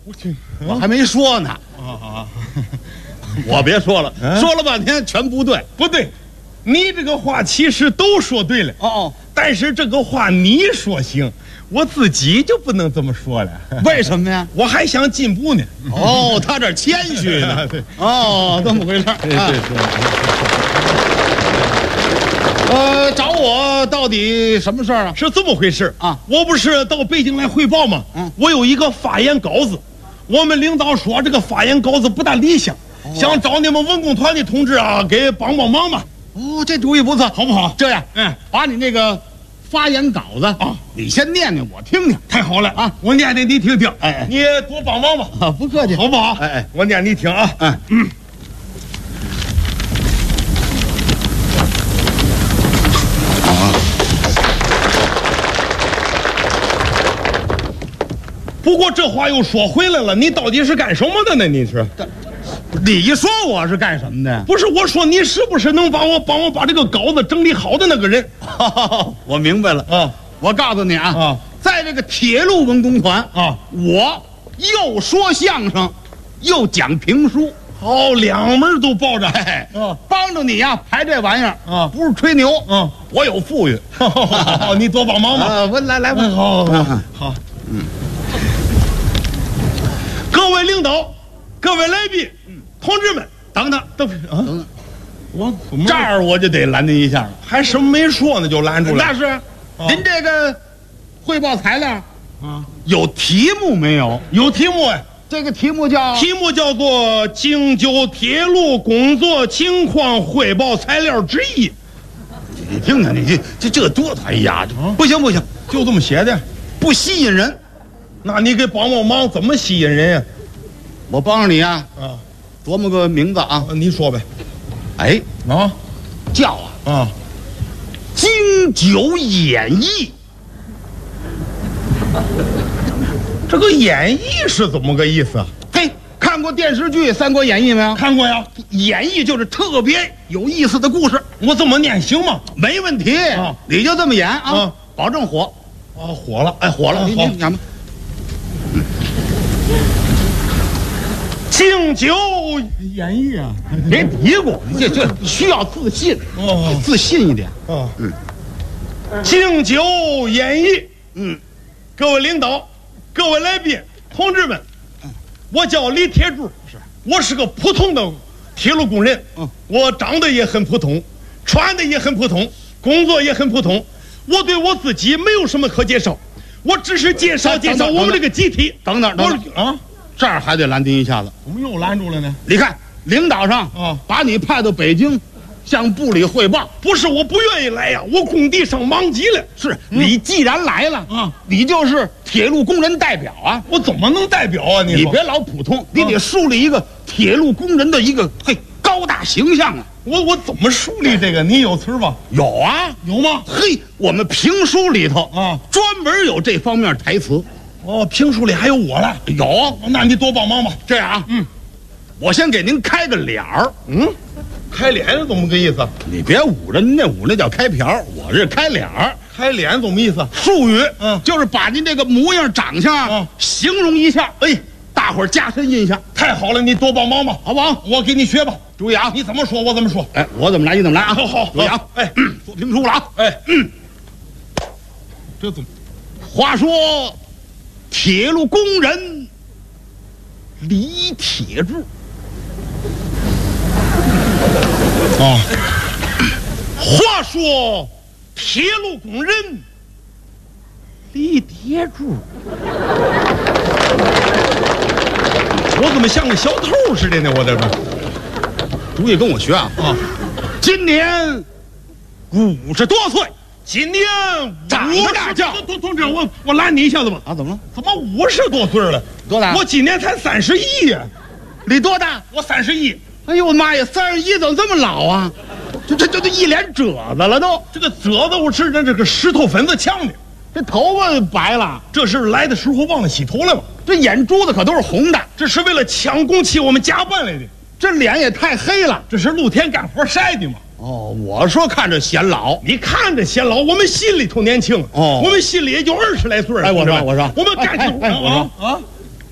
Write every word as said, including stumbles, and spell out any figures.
我去， 我还没说呢。 啊啊！ 我别说了， 嗯说了半天全不对。 不对，你这个话其实都说对了。 哦哦， 但是这个话你说行，我自己就不能这么说了。 为什么呀？ 我还想进步呢。 哦，他这谦虚呢。 对， 哦，这么回事。 对对对。 呃，找我到底什么事儿啊？ 是这么回事啊！ 我不是到北京来汇报吗？ 嗯， 我有一个发言稿子，我们领导说这个发言稿子不大理想，哦、想找你们文工团的同志啊，给帮帮忙吧。 哦，这主意不错， 好不好？ 这样， 嗯， 把你那个发言稿子啊，你先念念我听听。 太好了啊！我念念你听听。 哎， 你多帮忙吧。 啊，不客气， 好不好？ 哎哎， 我念你听啊。 嗯嗯。不过这话又说回来了，你到底是干什么的呢？你是？ 你说我是干什么的？ 不是，我说你是不是能帮我帮我把这个稿子整理好的那个人？ 我明白了啊！ 我告诉你啊啊， 在这个铁路文工团啊， 我又说相声，又讲评书， 好，两门都抱着， 哎， 啊， 帮着你呀排这玩意儿啊， 不是吹牛， 嗯， 我有富裕， 好，你多帮忙吧。 啊，我来来吧， 好，好，好，嗯。各位领导，各位来宾，同志们， 等等， 等等， 等等， 我这儿我就得拦您一下了， 还什么没说呢就拦住了。 那是，您这个汇报材料啊， 有题目没有？ 有题目哎， 这个题目叫题目叫做《京九铁路工作情况汇报材料之一》。 你听听，你这这这多，哎呀，不行不行， 就这么写的， 不吸引人。 那你给帮帮忙，怎么吸引人呀？ 我帮着你啊， 啊， 琢磨个名字啊， 你说呗。 哎， 啊， 叫啊啊， 京九演义。 这个演义是怎么个意思啊？ 嘿，看过电视剧《三国演义》没有？ 看过呀。 演义就是特别有意思的故事。 我这么念行吗？ 没问题， 啊， 你就这么演啊， 啊保证火。 啊，火了， 哎，火了， 啊、 你好你讲吧。 京九演义啊， 别嘀咕，这这需要自信， 哦， 自信一点。 啊，嗯，京九演义， 嗯， 各位领导，各位来宾，同志们，我叫李铁柱，是，我是个普通的铁路工人， 嗯， 我长得也很普通，穿的也很普通，工作也很普通，我对我自己没有什么可介绍，我只是介绍介绍我们这个集体。 等等等等啊， 这儿还得拦您一下子。 怎么又拦住了呢？ 你看，领导上啊， 把你派到北京，向部里汇报。 不是我不愿意来呀，我工地上忙极了。 是、 嗯、 你既然来了啊， 你就是铁路工人代表啊。 我怎么能代表啊？你你别老普通，你得树立一个铁路工人的一个嘿高大形象啊。 我我怎么树立这个？你有词吧？ 有啊， 有吗？ 嘿，我们评书里头啊， 专门有这方面台词。 哦，评书里还有我了。 有， 那你多帮忙吧。 这样啊，嗯，我先给您开个脸儿。 嗯，开脸是怎么个意思？ 你别捂着，您那捂那叫开瓢，我这开脸儿。 开脸怎么意思？ 术语， 嗯， 就是把您这个模样、长相啊， 嗯， 形容一下，哎，大伙儿加深印象。 太好了，你多帮忙吧， 好不好？ 我给你学吧。 注意啊， 你怎么说，我怎么说。 哎，我怎么来，你怎么来啊？ 好好， 注意啊， 哎， 嗯，说评书了啊。 哎，嗯，这怎么？ 话说，铁路工人李铁柱。 啊，话说，铁路工人李铁柱，我怎么像个小偷似的呢？我这个， 注意跟我学啊！啊，今年五十多岁， 今年长得大叫。 同同志，我我拦你一下子吧。 啊，怎么了？ 怎么五十多岁了？ 多大？ 我今年才三十一呀。 你多大？ 我三十一。 哎呦我妈呀，三十一怎么这么老啊？这这这这一脸褶子了都。 这个褶子我是那这个石头粉子呛的， 这头发白了。 这是来的时候忘了洗头了吗？ 这眼珠子可都是红的， 这是为了抢工期我们加班来的。 这脸也太黑了， 这是露天干活晒的嘛。 哦，我说看着显老， 你看着显老，我们心里头年轻。 哦， 我们心里也就二十来岁了。 哎，我说我说， 我们干起活哎，我说啊，